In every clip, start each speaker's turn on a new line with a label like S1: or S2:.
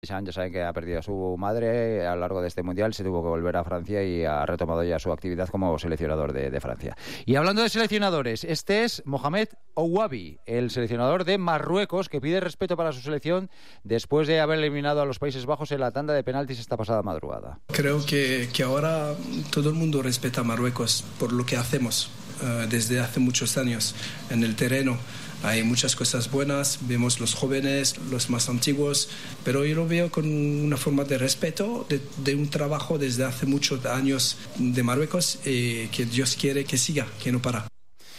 S1: Ya saben que ha perdido a su madre a lo largo de este Mundial, se tuvo que volver a Francia y ha retomado ya su actividad como seleccionador de Francia. Y hablando de seleccionadores, este es Mohamed Ouabi, el seleccionador de Marruecos, que pide respeto para su selección después de haber eliminado a los Países Bajos en la tanda de penaltis esta pasada madrugada.
S2: Creo que ahora todo el mundo respeta a Marruecos por lo que hacemos desde hace muchos años en el terreno. Hay muchas cosas buenas, vemos los jóvenes, los más antiguos, pero yo lo veo con una forma de respeto de un trabajo desde hace muchos años de Marruecos que Dios quiere que siga, que no para.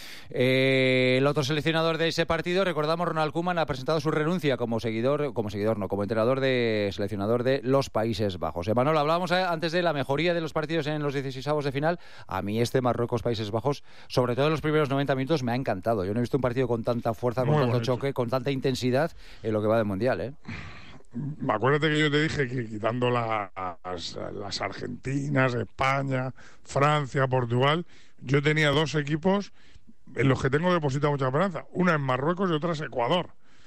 S1: El otro seleccionador de ese partido, recordamos, Ronald Koeman ha presentado su renuncia como entrenador seleccionador de los Países Bajos. Manolo, hablábamos antes de la mejoría de los partidos en los 16avos de final. A mí este Marruecos-Países Bajos, sobre todo en los primeros 90 minutos, me ha encantado. Yo no he visto un partido con tanta fuerza, con tanto choque, con tanta intensidad en lo que va del Mundial, ¿eh?
S3: Acuérdate que yo te dije que quitando las Argentinas, España, Francia, Portugal, yo tenía dos equipos en los que tengo depositado mucha esperanza. Una es Marruecos y otra es Ecuador.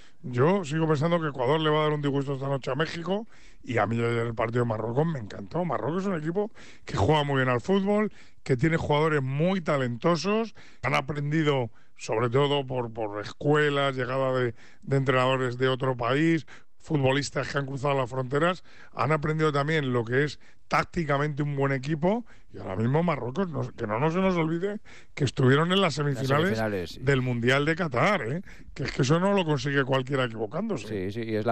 S3: Yo sigo pensando que Ecuador le va a dar un disgusto esta noche a México, y a mí ayer el partido de Marruecos me encantó. Marruecos es un equipo que juega muy bien al fútbol, que tiene jugadores muy talentosos, han aprendido sobre todo por escuelas, llegada de entrenadores de otro país, futbolistas que han cruzado las fronteras, han aprendido también lo que es tácticamente un buen equipo, y ahora mismo Marruecos, que no se nos olvide que estuvieron en las semifinales del Mundial de Qatar, que es que eso no lo consigue cualquiera equivocándose.
S1: Sí, y es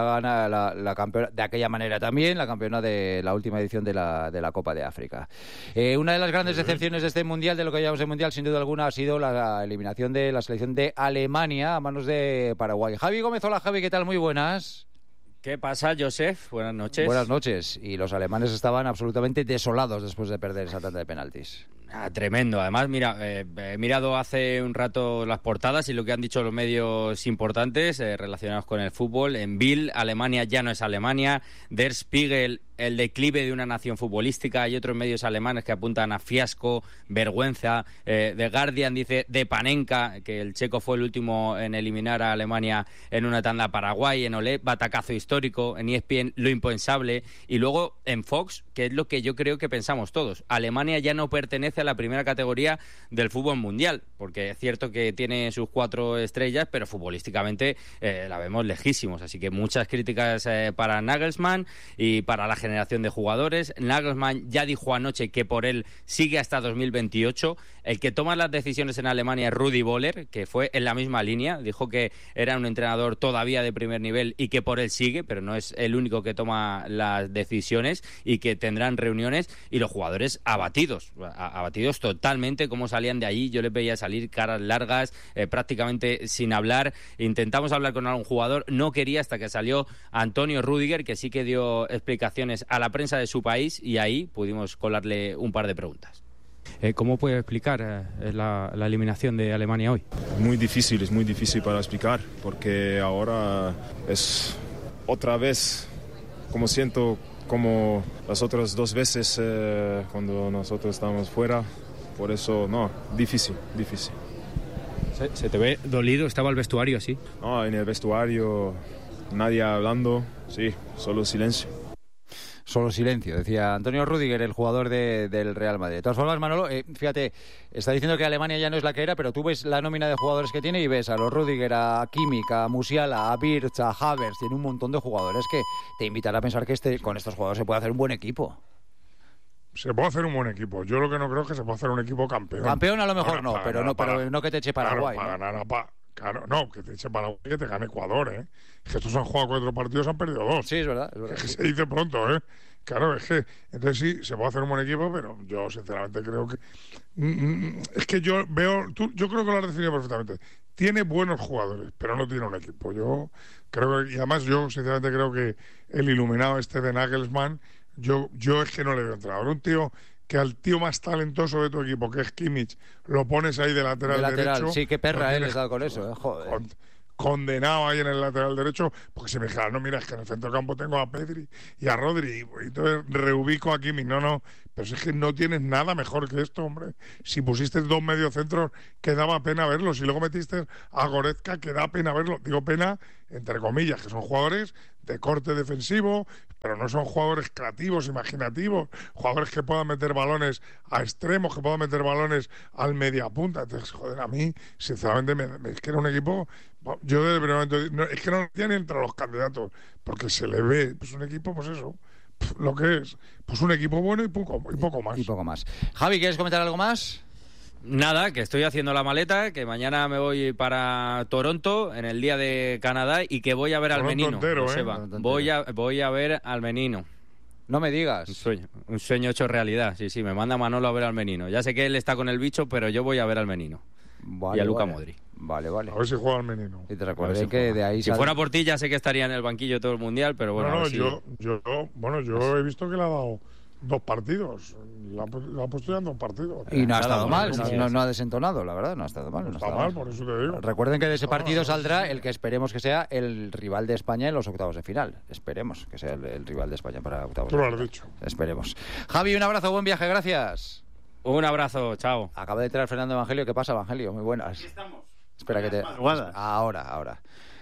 S1: la campeona de aquella manera también, la campeona de la última edición de la Copa de África. Una de las grandes decepciones de este Mundial, de lo que llamamos el Mundial, sin duda alguna, ha sido la eliminación de la selección de Alemania a manos de Paraguay. Javi Gómez, hola Javi, ¿qué tal? Muy buenas.
S4: ¿Qué pasa, Josep? Buenas noches.
S1: Buenas noches. Y los alemanes estaban absolutamente desolados después de perder esa tanda de penaltis.
S4: Tremendo. Además, mira, he mirado hace un rato las portadas y lo que han dicho los medios importantes relacionados con el fútbol. En Bild, Alemania ya no es Alemania. Der Spiegel, el declive de una nación futbolística. Hay otros medios alemanes que apuntan a fiasco, vergüenza. The Guardian dice de Panenka, que el checo fue el último en eliminar a Alemania en una tanda a Paraguay. En Olé, batacazo histórico. En ESPN, lo impensable. Y luego en Fox, que es lo que yo creo que pensamos todos, Alemania ya no pertenece a la primera categoría del fútbol mundial, porque es cierto que tiene sus 4 estrellas, pero futbolísticamente la vemos lejísimos. Así que muchas críticas para Nagelsmann y para la generación de jugadores. Nagelsmann ya dijo anoche que por él sigue hasta 2028. El que toma las decisiones en Alemania es Rudi Völler, que fue en la misma línea. Dijo que era un entrenador todavía de primer nivel y que por él sigue, pero no es el único que toma las decisiones, y que tendrán reuniones. Y los jugadores abatidos totalmente, como salían de allí. Yo les veía salir caras largas, prácticamente sin hablar. Intentamos hablar con algún jugador, no quería, hasta que salió Antonio Rüdiger, que sí que dio explicaciones a la prensa de su país, y ahí pudimos colarle un par de preguntas.
S5: ¿Cómo puede explicar la eliminación de Alemania hoy?
S6: Es muy difícil para explicar, porque ahora es otra vez, como siento, como las otras 2 veces cuando nosotros estábamos fuera. Por eso, no, difícil.
S5: ¿Se te ve dolido? ¿Estaba el vestuario así?
S6: No, en el vestuario nadie hablando, sí, solo silencio.
S1: Solo silencio, decía Antonio Rüdiger, el jugador del Real Madrid. De todas formas, Manolo, fíjate, está diciendo que Alemania ya no es la que era, pero tú ves la nómina de jugadores que tiene y ves a los Rüdiger, a Kimmich, a Musiala, a Wirtz, a Havertz. Tiene un montón de jugadores que te invitan a pensar que con estos jugadores se puede hacer un buen equipo.
S3: Se puede hacer un buen equipo. Yo lo que no creo es que se pueda hacer un equipo campeón.
S1: Campeón a lo mejor pero no que te eche Paraguay.
S3: Claro, no, que te eche Paraguay, que te gane Ecuador, ¿eh? Es que estos han jugado 4 partidos, han perdido 2.
S1: Sí, es verdad.
S3: Es que se dice pronto, ¿eh? Claro, es que entonces sí, se puede hacer un buen equipo, pero yo sinceramente creo que... es que yo creo que lo has definido perfectamente. Tiene buenos jugadores, pero no tiene un equipo. Yo creo que, y además yo sinceramente creo que el iluminado de Nagelsmann, yo es que no le veo entrenador. Un tío que al tío más talentoso de tu equipo, que es Kimmich, lo pones ahí de lateral derecho.
S1: Sí, qué perra él está con eso, joder.
S3: Condenado ahí en el lateral derecho, porque si me dijeran, no, mira, es que en el centro del campo tengo a Pedri y a Rodri, y entonces reubico a Kimmich. No, Pero si es que no tienes nada mejor que esto, hombre. Si pusiste 2 mediocentros que daba pena verlos, y luego metiste a Goretzka que da pena verlo. Digo pena, entre comillas, que son jugadores de corte defensivo, pero no son jugadores creativos, imaginativos, jugadores que puedan meter balones a extremos, que puedan meter balones al mediapunta. Entonces, joder, a mí, sinceramente, es que era un equipo... Yo desde el primer momento, es que no tenía ni entre los candidatos, porque se le ve, pues un equipo, pues eso, lo que es, pues un equipo bueno y poco más.
S1: Y poco más. Javi, ¿quieres comentar algo más?
S4: Nada, que estoy haciendo la maleta, que mañana me voy para Toronto en el día de Canadá y que voy a ver al Menino.
S3: Entero,
S4: Voy a ver al Menino.
S1: No me digas.
S4: Un sueño hecho realidad. Sí, me manda Manolo a ver al Menino. Ya sé que él está con el bicho, pero yo voy a ver al Menino.
S1: Vale,
S4: y a Luka Modric.
S1: Vale.
S3: A ver si juega al Menino.
S1: Y te recuerdo que de ahí...
S4: Si fuera por ti ya sé que estaría en el banquillo todo el Mundial, pero bueno...
S3: yo he visto que le ha dado 2 partidos. Le ha puesto ya en 2 partidos.
S1: Y no ha estado mal, no ha desentonado, la verdad, no ha estado mal.
S3: No está mal, por eso te digo.
S1: Recuerden que de ese partido saldrá el que esperemos que sea el rival de España en los octavos de final. Esperemos que sea el rival de España para octavos de final.
S3: Tú lo has dicho.
S1: Esperemos. Javi, un abrazo, buen viaje, gracias.
S4: Un abrazo, chao.
S1: Acaba de entrar Fernando Evangelio. ¿Qué pasa, Evangelio? Muy buenas.
S7: Aquí estamos.
S1: Espera que te... Ahora.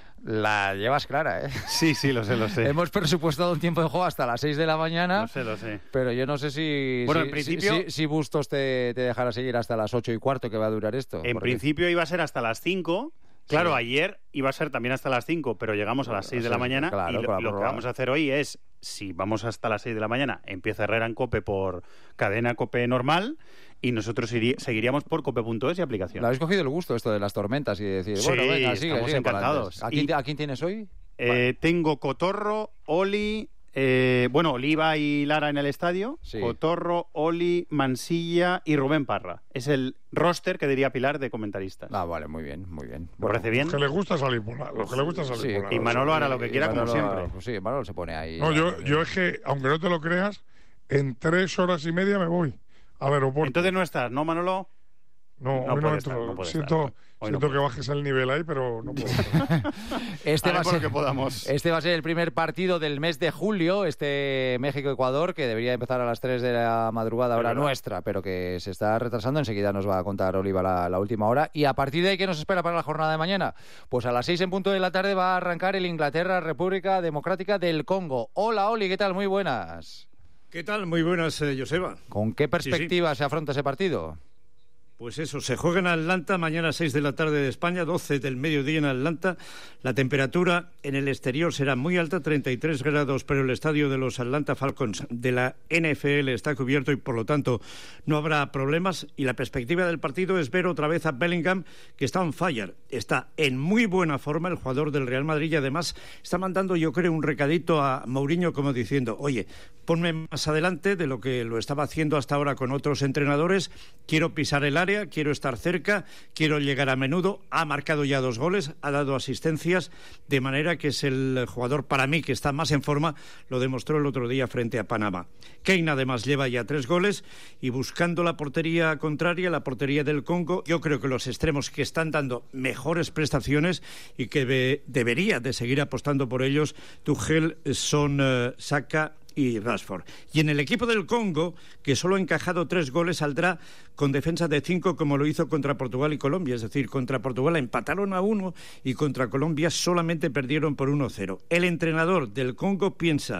S1: La llevas clara, ¿eh?
S7: Sí, lo sé.
S1: Hemos presupuestado un tiempo de juego hasta las 6 de la mañana.
S7: Lo sé.
S1: Pero yo no sé si...
S7: Bueno, en principio...
S1: Si Bustos te dejará seguir hasta las 8:15 que va a durar esto.
S7: En principio iba a ser hasta las 5. Claro, ayer iba a ser también hasta las 5, pero llegamos a las 6 de la mañana.
S1: Claro,
S7: y lo que vamos a hacer hoy es, si vamos hasta las 6 de la mañana, empieza Herrera en COPE por cadena COPE normal y nosotros seguiríamos por cope.es y aplicación.
S1: ¿Le habéis cogido el gusto esto de las tormentas y decir,
S7: sí,
S1: bueno, venga, sigue
S7: encantados.
S1: ¿A quién tienes hoy?
S7: Tengo Cotorro, Oli... Oliva y Lara en el estadio, sí. Cotorro, Oli, Mansilla y Rubén Parra. Es el roster que diría Pilar de comentaristas.
S1: Vale, muy bien.
S7: ¿Me parece bien?
S3: Los que le gusta salir por la...
S7: Y Manolo hará lo que quiera, como siempre.
S1: Pues sí, Manolo se pone ahí.
S3: No, yo es que, aunque no te lo creas, en 3 horas y media me voy al aeropuerto.
S7: Entonces no estás, ¿no, Manolo?
S3: No siento que bajes el nivel ahí, pero no puedo.
S1: Este va a ser el primer partido del mes de julio, este México-Ecuador, que debería empezar a las 3 de la madrugada, hora nuestra, pero que se está retrasando. Enseguida nos va a contar Oliva la última hora. Y a partir de ahí, ¿qué nos espera para la jornada de mañana? Pues a las 6 en punto de la tarde va a arrancar el Inglaterra-República Democrática del Congo. Hola, Oli, ¿qué tal? Muy buenas.
S8: ¿Qué tal? Muy buenas, Joseba.
S1: ¿Con qué perspectiva se afronta ese partido?
S8: Pues eso, se juega en Atlanta, mañana a 6 de la tarde de España, 12 del mediodía en Atlanta. La temperatura en el exterior será muy alta, 33 grados, pero el estadio de los Atlanta Falcons de la NFL está cubierto y por lo tanto no habrá problemas. Y la perspectiva del partido es ver otra vez a Bellingham, que está on fire, está en muy buena forma el jugador del Real Madrid y además está mandando, yo creo, un recadito a Mourinho como diciendo, oye, ponme más adelante de lo que lo estaba haciendo hasta ahora con otros entrenadores, quiero pisar el área, quiero estar cerca, quiero llegar a menudo. Ha marcado ya 2 goles, ha dado asistencias, de manera que es el jugador para mí que está más en forma, lo demostró el otro día frente a Panamá. Kane además lleva ya 3 goles y buscando la portería contraria, la portería del Congo, yo creo que los extremos que están dando mejores prestaciones y que debería de seguir apostando por ellos, Tuchel, son Saka y Rashford. Y en el equipo del Congo, que solo ha encajado 3 goles, saldrá con defensa de 5 como lo hizo contra Portugal y Colombia. Es decir, contra Portugal empataron a 1 y contra Colombia solamente perdieron por 1-0. El entrenador del Congo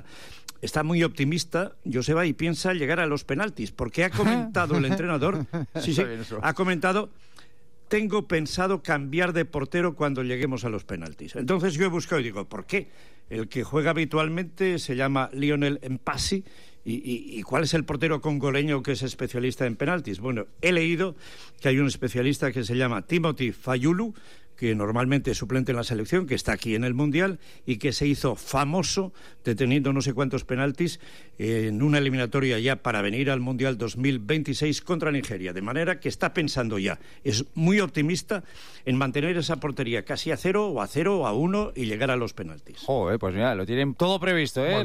S8: está muy optimista, Joseba, y piensa llegar a los penaltis, porque ha comentado el entrenador, ha comentado: tengo pensado cambiar de portero cuando lleguemos a los penaltis. Entonces yo he buscado y digo, ¿por qué? El que juega habitualmente se llama Lionel Mpassi. ¿Y cuál es el portero congoleño que es especialista en penaltis? Bueno, he leído que hay un especialista que se llama Timothy Fayulu, que normalmente es suplente en la selección, que está aquí en el Mundial y que se hizo famoso deteniendo no sé cuántos penaltis en una eliminatoria ya para venir al Mundial 2026 contra Nigeria. De manera que está pensando ya, es muy optimista en mantener esa portería casi a 0 o a 0 o a 1 y llegar a los penaltis.
S1: Joder, pues mira, lo tienen todo previsto, ¿eh?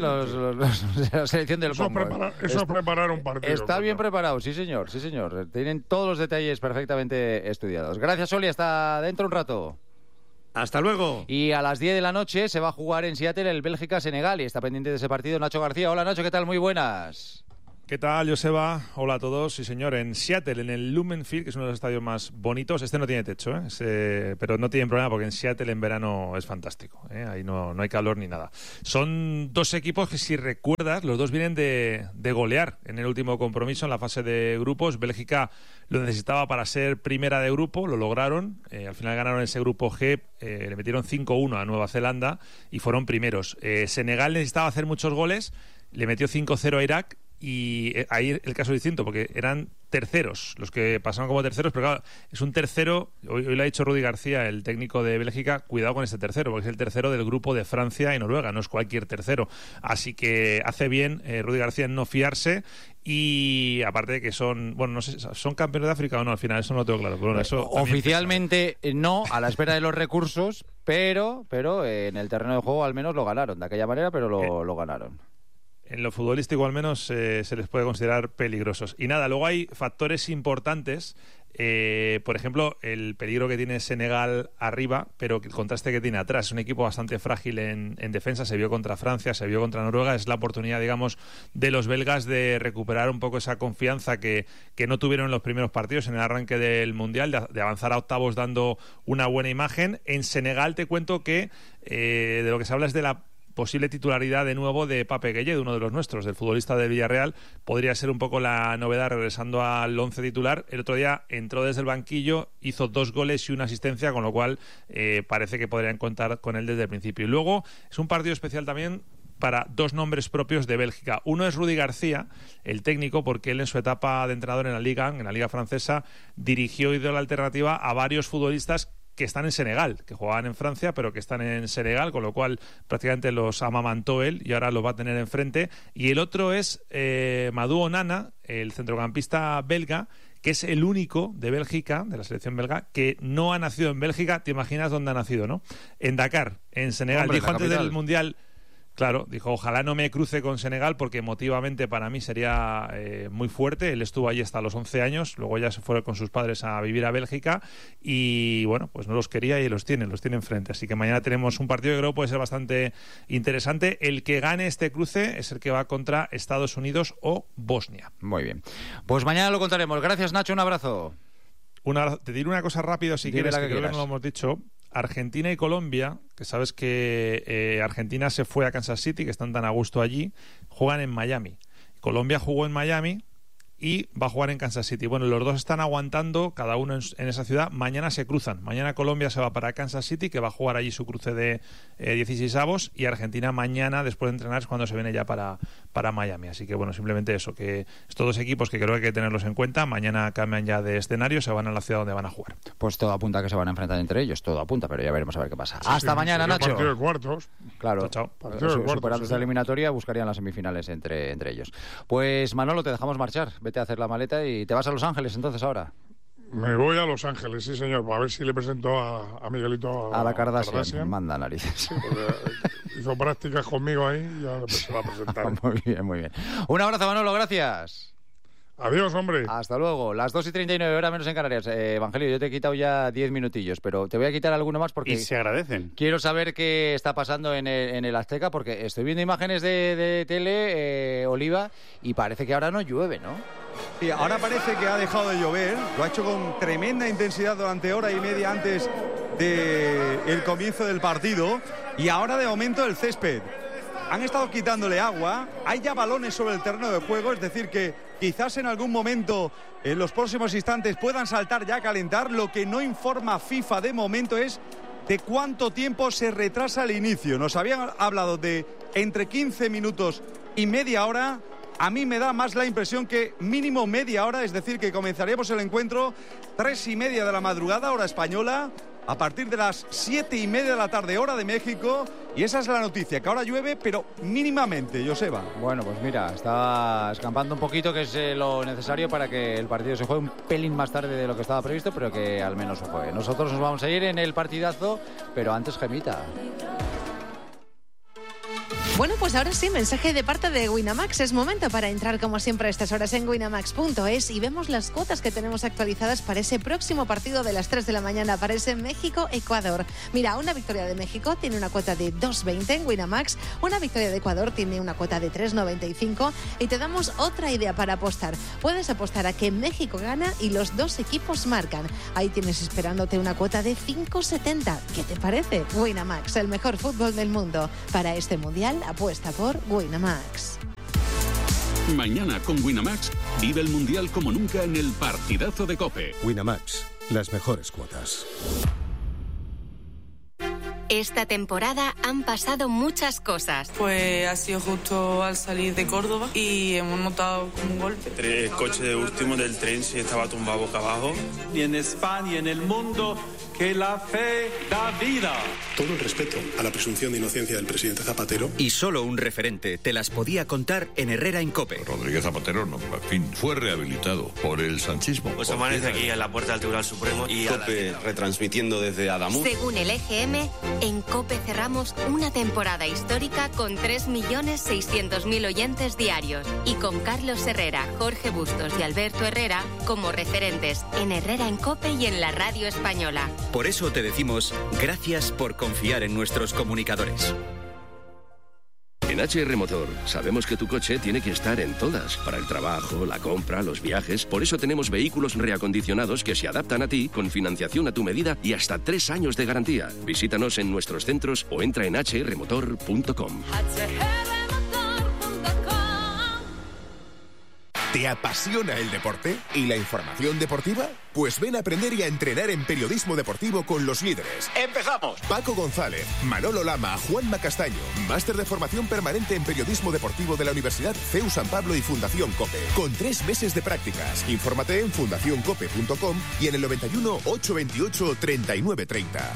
S1: La selección del Congo.
S3: Eso es preparar un partido.
S1: Está bien preparado, sí señor. Tienen todos los detalles perfectamente estudiados. Gracias, Oli, hasta dentro un rato.
S8: ¡Hasta luego!
S1: Y a las 10 de la noche se va a jugar en Seattle el Bélgica-Senegal y está pendiente de ese partido Nacho García. Hola Nacho, ¿qué tal? Muy buenas.
S9: ¿Qué tal, Joseba? Hola a todos. Sí, señor, en Seattle, en el Lumen Field, que es uno de los estadios más bonitos. Este no tiene techo, pero no tienen problema porque en Seattle en verano es fantástico. Ahí no hay calor ni nada. Son dos equipos que, si recuerdas, los dos vienen de golear en el último compromiso, en la fase de grupos. Bélgica lo necesitaba para ser primera de grupo, lo lograron. Al final ganaron ese grupo G, le metieron 5-1 a Nueva Zelanda y fueron primeros. Senegal necesitaba hacer muchos goles, le metió 5-0 a Irak. Y ahí el caso es distinto, porque eran terceros los que pasaron como terceros, pero claro, es un tercero. Hoy lo ha dicho Rudi García, el técnico de Bélgica, cuidado con este tercero, porque es el tercero del grupo de Francia y Noruega, no es cualquier tercero. Así que hace bien Rudi García en no fiarse. Y aparte de que son, bueno, no sé, ¿son campeones de África o no? Al final eso no lo tengo claro. Pero bueno, eso
S1: oficialmente no, a la espera de los recursos, pero en el terreno de juego al menos lo ganaron de aquella manera, pero lo ganaron.
S9: En lo futbolístico al menos se les puede considerar peligrosos. Y nada, luego hay factores importantes, por ejemplo, el peligro que tiene Senegal arriba, pero el contraste que tiene atrás. Es un equipo bastante frágil en defensa, se vio contra Francia, se vio contra Noruega. Es la oportunidad, digamos, de los belgas de recuperar un poco esa confianza que no tuvieron en los primeros partidos, en el arranque del Mundial, de avanzar a octavos dando una buena imagen. En Senegal te cuento que de lo que se habla es de la posible titularidad de nuevo de Pape Gueye, uno de los nuestros, del futbolista del Villarreal. Podría ser un poco la novedad regresando al 11 titular. El otro día entró desde el banquillo, hizo 2 goles y una asistencia, con lo cual parece que podrían contar con él desde el principio. Y luego es un partido especial también para 2 nombres propios de Bélgica. Uno es Rudi García, el técnico, porque él en su etapa de entrenador en la Liga francesa, dirigió y dio la alternativa a varios futbolistas que están en Senegal, que jugaban en Francia, pero que están en Senegal, con lo cual prácticamente los amamantó él y ahora los va a tener enfrente. Y el otro es Madou Onana, el centrocampista belga, que es el único de Bélgica, de la selección belga, que no ha nacido en Bélgica. Te imaginas dónde ha nacido, ¿no? En Dakar, en Senegal.
S1: Hombre,
S9: dijo antes del Mundial... Claro, dijo, ojalá no me cruce con Senegal porque emotivamente para mí sería muy fuerte. Él estuvo allí hasta los 11 años, luego ya se fue con sus padres a vivir a Bélgica y bueno, pues no los quería y los tiene enfrente. Así que mañana tenemos un partido que creo puede ser bastante interesante. El que gane este cruce es el que va contra Estados Unidos o Bosnia.
S1: Muy bien. Pues mañana lo contaremos. Gracias, Nacho, un abrazo.
S9: Te diré una cosa rápido si quieres, que creo que no lo hemos dicho. Argentina y Colombia, que sabes que Argentina se fue a Kansas City, que están tan a gusto allí, juegan en Miami. Colombia jugó en Miami y va a jugar en Kansas City. Bueno, los dos están aguantando, cada uno en esa ciudad. Mañana se cruzan. Mañana Colombia se va para Kansas City, que va a jugar allí su cruce de 16avos, y Argentina mañana, después de entrenar, es cuando se viene ya para Miami. Así que bueno, simplemente eso, que estos dos equipos que creo que hay que tenerlos en cuenta. Mañana cambian ya de escenario, se van a la ciudad donde van a jugar.
S1: Pues todo apunta a que se van a enfrentar entre ellos, todo apunta, pero ya veremos a ver qué pasa. Hasta mañana, Nacho.
S3: Partido de cuartos.
S1: Claro,
S9: chao.
S1: Superando esta eliminatoria buscarían las semifinales entre ellos. Pues Manolo, te dejamos marchar. Vete a hacer la maleta y te vas a Los Ángeles entonces ahora.
S3: Me voy a Los Ángeles, sí señor, para ver si le presento a Miguelito
S1: a la Kardashian. Manda narices.
S3: Sí, hizo prácticas conmigo ahí y ya se va a presentar.
S1: Muy bien, muy bien. Un abrazo, Manolo, gracias.
S3: Adiós, hombre.
S1: Hasta luego. Las 2:39, hora menos en Canarias. Evangelio, yo te he quitado ya 10 minutillos, pero te voy a quitar alguno más porque...
S7: Y se agradecen.
S1: Quiero saber qué está pasando en el Azteca, porque estoy viendo imágenes de tele, Oliva, y parece que ahora no llueve, ¿no?
S10: Sí, ahora parece que ha dejado de llover. Lo ha hecho con tremenda intensidad durante hora y media antes del comienzo del partido. Y ahora, de momento, el césped. Han estado quitándole agua, hay ya balones sobre el terreno de juego, es decir que quizás en algún momento, en los próximos instantes, puedan saltar ya a calentar. Lo que no informa FIFA de momento es de cuánto tiempo se retrasa el inicio. Nos habían hablado de entre 15 minutos y media hora. A mí me da más la impresión que mínimo media hora, es decir que comenzaríamos el encuentro 3:30 de la madrugada, hora española, a partir de las 7:30 de la tarde, hora de México. Y esa es la noticia, que ahora llueve, pero mínimamente, Joseba.
S1: Bueno, pues mira, está escampando un poquito, que es lo necesario para que el partido se juegue un pelín más tarde de lo que estaba previsto, pero que al menos se juegue. Nosotros nos vamos a ir en el partidazo, pero antes Gemita.
S11: Bueno, pues ahora sí, mensaje de parte de Winamax. Es momento para entrar como siempre a estas horas en winamax.es y vemos las cuotas que tenemos actualizadas para ese próximo partido de las 3 de la mañana, para ese México-Ecuador. Mira, una victoria de México tiene una cuota de 2.20 en Winamax, una victoria de Ecuador tiene una cuota de 3.95 y te damos otra idea para apostar. Puedes apostar a que México gana y los dos equipos marcan. Ahí tienes esperándote una cuota de 5.70. ¿Qué te parece? Winamax, el mejor fútbol del mundo. Para este mundial, apuesta por Winamax.
S12: Mañana con Winamax vive el mundial como nunca en el partidazo de COPE.
S13: Winamax, las mejores cuotas.
S14: Esta temporada han pasado muchas cosas.
S15: Pues ha sido justo al salir de Córdoba y hemos notado como un golpe.
S16: El coche de último del tren se estaba tumbado boca abajo.
S17: Y en España y en el mundo, que la fe da vida.
S18: Todo el respeto a la presunción de inocencia del presidente Zapatero.
S19: Y solo un referente te las podía contar en Herrera en COPE.
S20: Rodríguez Zapatero, no, en fin, fue rehabilitado por el sanchismo.
S21: Pues amanece aquí en la puerta del Tribunal Supremo y
S22: COPE retransmitiendo desde Adamuz.
S14: Según el EGM, en COPE cerramos una temporada histórica con 3.600.000 oyentes diarios y con Carlos Herrera, Jorge Bustos y Alberto Herrera como referentes en Herrera en COPE y en la radio española.
S19: Por eso te decimos gracias por confiar en nuestros comunicadores.
S23: En HR Motor sabemos que tu coche tiene que estar en todas, para el trabajo, la compra, los viajes. Por eso tenemos vehículos reacondicionados que se adaptan a ti, con financiación a tu medida y hasta 3 años de garantía. Visítanos en nuestros centros o entra en hrmotor.com.
S24: ¿Te apasiona el deporte y la información deportiva? Pues ven a aprender y a entrenar en periodismo deportivo con los líderes.
S25: ¡Empezamos!
S24: Paco González, Manolo Lama, Juanma Castaño. Máster de formación permanente en periodismo deportivo de la Universidad CEU San Pablo y Fundación COPE. Con 3 meses de prácticas. Infórmate en fundacioncope.com y en el 91 828 3930.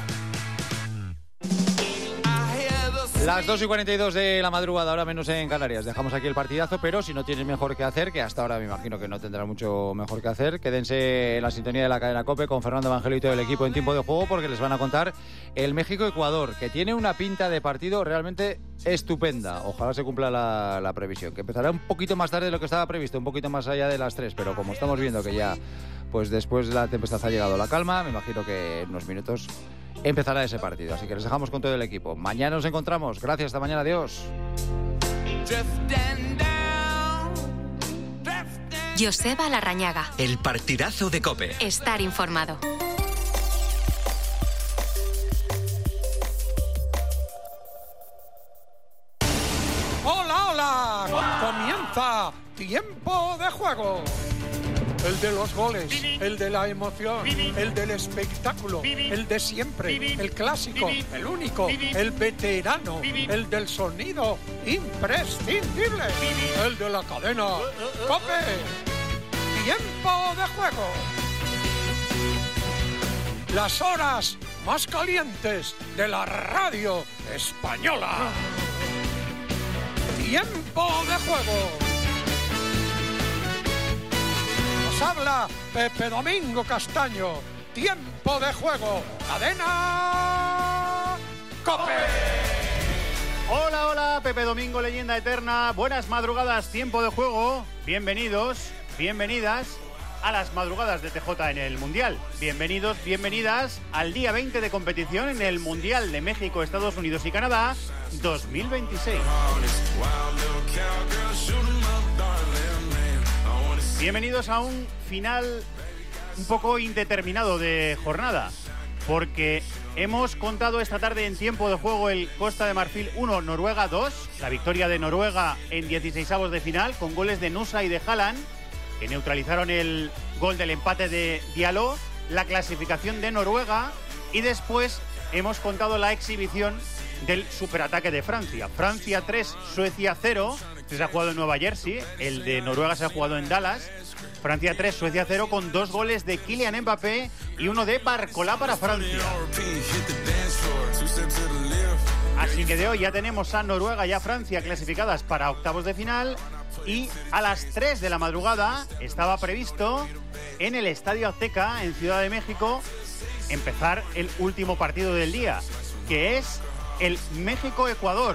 S1: Las 2:42 de la madrugada, ahora menos en Canarias. Dejamos aquí el partidazo, pero si no tienes mejor que hacer, que hasta ahora me imagino que no tendrá mucho mejor que hacer, quédense en la sintonía de la cadena COPE con Fernando Evangelio y todo el equipo en tiempo de juego, porque les van a contar el México-Ecuador, que tiene una pinta de partido realmente estupenda. Ojalá se cumpla la previsión, que empezará un poquito más tarde de lo que estaba previsto, un poquito más allá de las 3, pero como estamos viendo que ya, pues después de la tempestad ha llegado la calma, me imagino que en unos minutos empezará ese partido, así que les dejamos con todo el equipo. Mañana nos encontramos. Gracias, hasta mañana, adiós.
S14: Joseba Larrañaga.
S19: El partidazo de COPE.
S14: Estar informado.
S26: ¡Hola, hola! Comienza Tiempo de Juego. El de los goles, el de la emoción, el del espectáculo, el de siempre, el clásico, el único, el veterano, el del sonido imprescindible, el de la cadena COPE. Tiempo de Juego. Las horas más calientes de la radio española. Tiempo de Juego. Habla Pepe Domingo Castaño. Tiempo de Juego. Cadena COPE.
S7: Hola, hola, Pepe Domingo, leyenda eterna. Buenas madrugadas, Tiempo de Juego. Bienvenidos, bienvenidas a las madrugadas de TJ en el Mundial. Bienvenidos, bienvenidas al día 20 de competición en el Mundial de México, Estados Unidos y Canadá 2026. Bienvenidos a un final un poco indeterminado de jornada, porque hemos contado esta tarde en Tiempo de Juego el Costa de Marfil 1, Noruega 2, la victoria de Noruega en 16avos de final, con goles de Nusa y de Haaland, que neutralizaron el gol del empate de Diallo, la clasificación de Noruega, y después hemos contado la exhibición del superataque de Francia. Francia 3, Suecia 0. Se ha jugado en Nueva Jersey, el de Noruega se ha jugado en Dallas. Francia 3, Suecia 0, con 2 goles de Kylian Mbappé y uno de Barcola para Francia. Así que de hoy ya tenemos a Noruega y a Francia clasificadas para octavos de final, y a las 3 de la madrugada estaba previsto en el Estadio Azteca, en Ciudad de México, empezar el último partido del día, que es el México-Ecuador.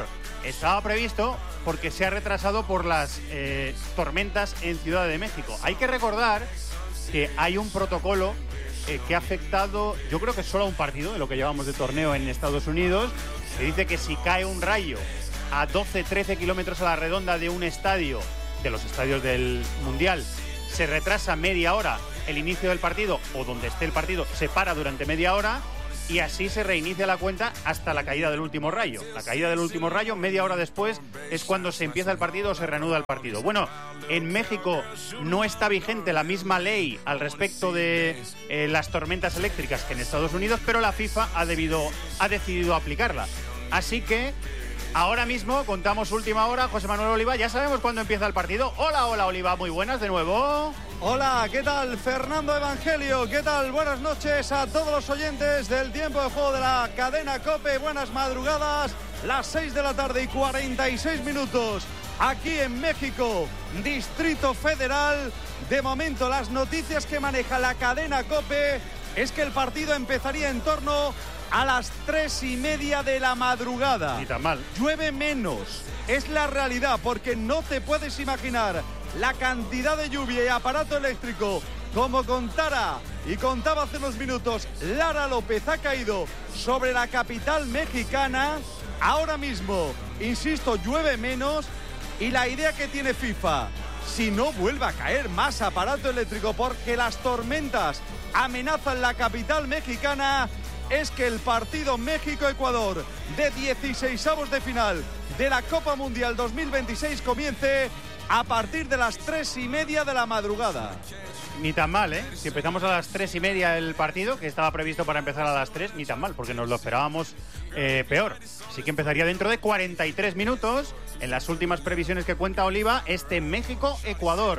S7: estaba previsto porque se ha retrasado por las tormentas en Ciudad de México. Hay que recordar que hay un protocolo que ha afectado, yo creo que solo a un partido de lo que llevamos de torneo en Estados Unidos, que dice que si cae un rayo a 12-13 kilómetros a la redonda de un estadio, de los estadios del Mundial, se retrasa media hora el inicio del partido, o donde esté el partido se para durante media hora, y así se reinicia la cuenta hasta la caída del último rayo. La caída del último rayo, media hora después, es cuando se empieza el partido o se reanuda el partido. Bueno, en México no está vigente la misma ley al respecto de las tormentas eléctricas que en Estados Unidos, pero la FIFA ha decidido aplicarla. Así que ahora mismo contamos última hora. José Manuel Oliva, ya sabemos cuándo empieza el partido. Hola, Oliva, muy buenas de nuevo.
S10: Hola, ¿qué tal? Fernando Evangelio, ¿qué tal? Buenas noches a todos los oyentes del tiempo de juego de la cadena COPE. Buenas madrugadas, las 6 de la tarde y 46 minutos. Aquí en México, Distrito Federal. De momento, las noticias que maneja la cadena COPE es que el partido empezaría en torno a las 3:30 de la madrugada.
S7: Ni tan mal.
S10: Llueve menos, es la realidad, porque no te puedes imaginar la cantidad de lluvia y aparato eléctrico como contaba hace unos minutos Lara López, ha caído sobre la capital mexicana. Ahora mismo, insisto, llueve menos, y la idea que tiene FIFA, si no vuelve a caer más aparato eléctrico porque las tormentas amenazan la capital mexicana, es que el partido México-Ecuador de 16avos de final de la Copa Mundial 2026 comience a partir de las 3:30 de la madrugada.
S7: Ni tan mal, ¿eh? Si empezamos a las 3:30 el partido, que estaba previsto para empezar a las 3, ni tan mal, porque nos lo esperábamos peor. Así que empezaría dentro de 43 minutos, en las últimas previsiones que cuenta Oliva, este México-Ecuador,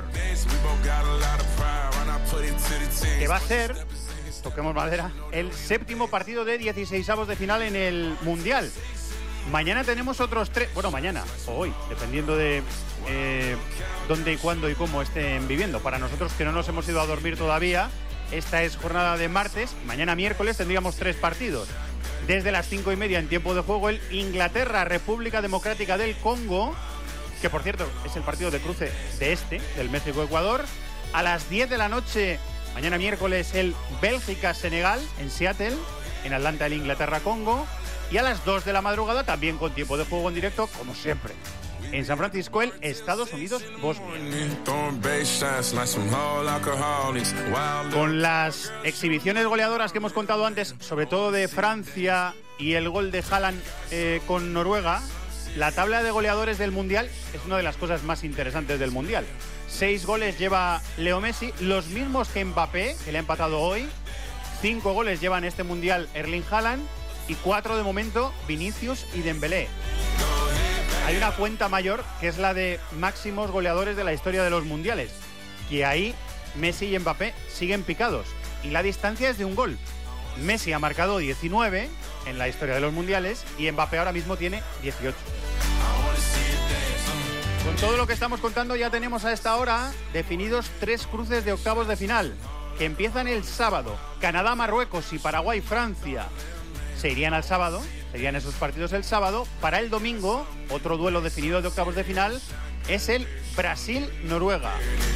S7: que va a ser, toquemos madera, el 7º partido de 16avos de final en el Mundial. Mañana tenemos otros 3, bueno, mañana o hoy, dependiendo de dónde y cuándo y cómo estén viviendo. Para nosotros, que no nos hemos ido a dormir todavía, esta es jornada de martes. Mañana miércoles tendríamos 3 partidos. Desde las 5:30 en tiempo de juego, el Inglaterra-República Democrática del Congo, que por cierto es el partido de cruce del México-Ecuador. A las 10 de la noche, mañana miércoles, el Bélgica-Senegal en Seattle, en Atlanta el Inglaterra-Congo. Y a las 2 de la madrugada, también con tiempo de juego en directo, como siempre, en San Francisco, el Estados Unidos-Bosnia. Con las exhibiciones goleadoras que hemos contado antes, sobre todo de Francia y el gol de Haaland con Noruega, la tabla de goleadores del Mundial es una de las cosas más interesantes del Mundial. 6 goles lleva Leo Messi, los mismos que Mbappé, que le ha empatado hoy. 5 goles llevan este Mundial Erling Haaland, y 4 de momento Vinicius y Dembélé. Hay una cuenta mayor, que es la de máximos goleadores de la historia de los mundiales, que ahí Messi y Mbappé siguen picados, y la distancia es de un gol. Messi ha marcado 19 en la historia de los mundiales y Mbappé ahora mismo tiene 18. Con todo lo que estamos contando, ya tenemos a esta hora definidos 3 cruces de octavos de final, que empiezan el sábado. Canadá, Marruecos y Paraguay, Francia se irían al sábado, serían esos partidos el sábado. Para el domingo, otro duelo definido de octavos de final es el Brasil-Noruega.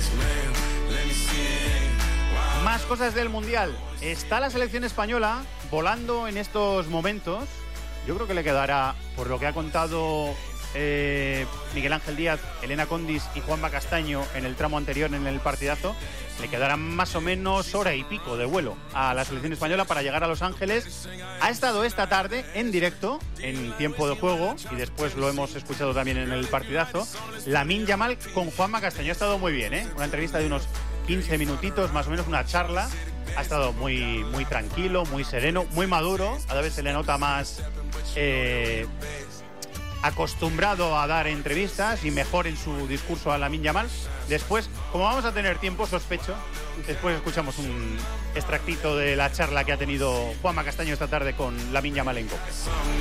S7: Más cosas del Mundial. Está la selección española volando en estos momentos. Yo creo que le quedará, por lo que ha contado Miguel Ángel Díaz, Elena Condis y Juanma Castaño en el tramo anterior en el partidazo, le quedarán más o menos hora y pico de vuelo a la selección española para llegar a Los Ángeles. Ha estado esta tarde en directo, en tiempo de juego, y después lo hemos escuchado también en el partidazo, Lamine Yamal con Juanma Castaño. Ha estado muy bien, ¿eh? Una entrevista de unos 15 minutitos, más o menos, una charla. Ha estado muy, muy tranquilo, muy sereno, muy maduro. A veces se le nota más acostumbrado a dar entrevistas y mejor en su discurso a Lamine Yamal. Después, como vamos a tener tiempo, sospecho, después escuchamos un extractito de la charla que ha tenido Juanma Castaño esta tarde con Lamine Yamal en COPE.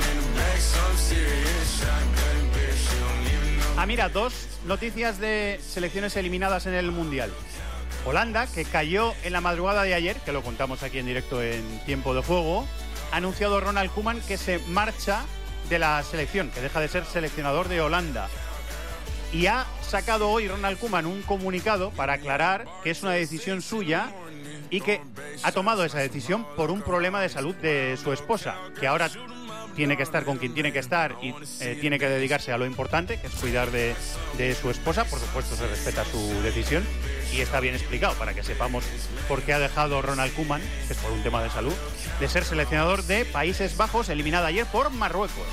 S7: Mira, 2 noticias de selecciones eliminadas en el Mundial. Holanda, que cayó en la madrugada de ayer, que lo contamos aquí en directo en tiempo de juego, ha anunciado Ronald Koeman que se marcha de la selección, que deja de ser seleccionador de Holanda. Y ha sacado hoy Ronald Koeman un comunicado para aclarar que es una decisión suya y que ha tomado esa decisión por un problema de salud de su esposa, que ahora tiene que estar con quien tiene que estar y tiene que dedicarse a lo importante, que es cuidar de su esposa. Por supuesto, se respeta su decisión y está bien explicado para que sepamos por qué ha dejado Ronald Koeman, que es por un tema de salud, de ser seleccionador de Países Bajos, eliminado ayer por Marruecos.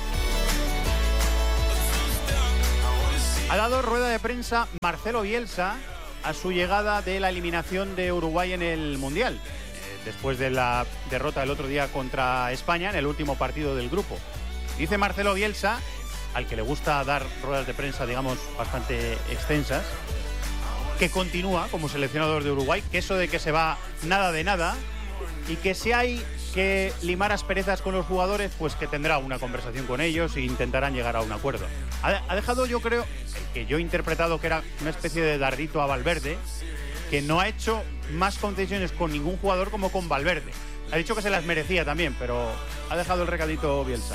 S7: Ha dado rueda de prensa Marcelo Bielsa a su llegada de la eliminación de Uruguay en el Mundial, después de la derrota el otro día contra España en el último partido del grupo. Dice Marcelo Bielsa, al que le gusta dar ruedas de prensa, digamos, bastante extensas, que continúa como seleccionador de Uruguay, que eso de que se va nada de nada y que si hay que limar asperezas con los jugadores, pues que tendrá una conversación con ellos e intentarán llegar a un acuerdo. Ha dejado, yo creo, que yo he interpretado que era una especie de dardito a Valverde, que no ha hecho más concesiones con ningún jugador como con Valverde. Ha dicho que se las merecía también, pero ha dejado el recadito Bielsa.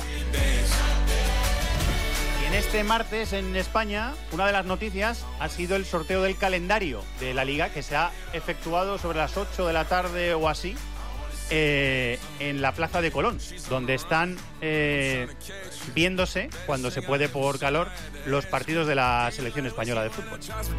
S7: Y en este martes en España, una de las noticias ha sido el sorteo del calendario de la Liga, que se ha efectuado sobre las 8 de la tarde o así, en la Plaza de Colón, donde están viéndose, cuando se puede por calor, los partidos de la selección española de fútbol.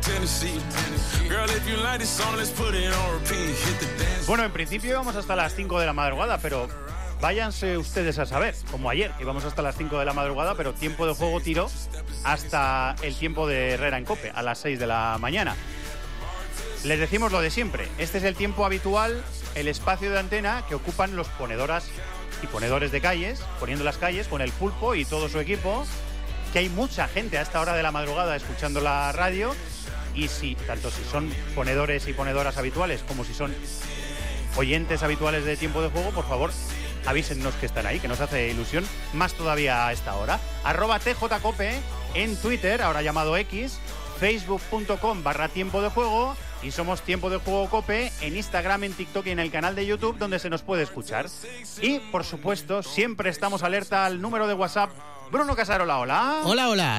S7: Bueno, en principio íbamos hasta las 5 de la madrugada, pero váyanse ustedes a saber, como ayer, que íbamos hasta las 5 de la madrugada, pero tiempo de juego tiró hasta el tiempo de Herrera en COPE, a las 6 de la mañana. Les decimos lo de siempre, este es el tiempo habitual, el espacio de antena que ocupan los ponedoras y ponedores de calles, poniendo las calles con el Pulpo y todo su equipo, que hay mucha gente a esta hora de la madrugada escuchando la radio, y tanto si son ponedores y ponedoras habituales como si son oyentes habituales de tiempo de juego, por favor, avísennos que están ahí, que nos hace ilusión, más todavía a esta hora. @TJCope en Twitter, ahora llamado X, facebook.com/tiempo de juego, y somos Tiempo de Juego Cope en Instagram, en TikTok y en el canal de YouTube, donde se nos puede escuchar. Y, por supuesto, siempre estamos alerta al número de WhatsApp. Bruno Casarola, hola.
S2: Hola,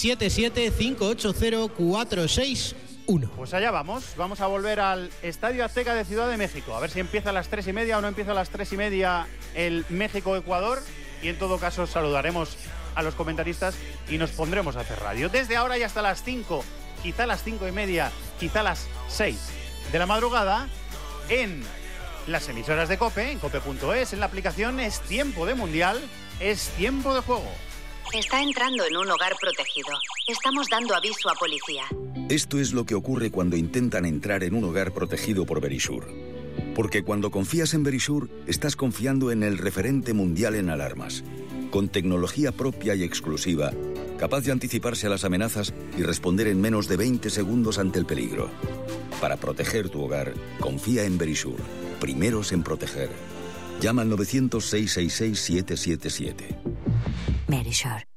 S2: 677-580-461.
S7: Pues allá vamos a volver al Estadio Azteca de Ciudad de México, a ver si empieza a las 3:30 o no empieza a las 3:30 el México-Ecuador, y en todo caso saludaremos a los comentaristas y nos pondremos a hacer radio. Desde ahora y hasta las 5, quizá las 5:30, quizá las 6 de la madrugada, en las emisoras de COPE, en cope.es, en la aplicación Es Tiempo de Mundial, Es Tiempo de Juego.
S14: Está entrando en un hogar protegido. Estamos dando aviso a policía.
S4: Esto es lo que ocurre cuando intentan entrar en un hogar protegido por Verisure. Porque cuando confías en Verisure, estás confiando en el referente mundial en alarmas. Con tecnología propia y exclusiva, capaz de anticiparse a las amenazas y responder en menos de 20 segundos ante el peligro. Para proteger tu hogar, confía en Verisure. Primeros en proteger. Llama al 900-666-777.
S14: Verisure.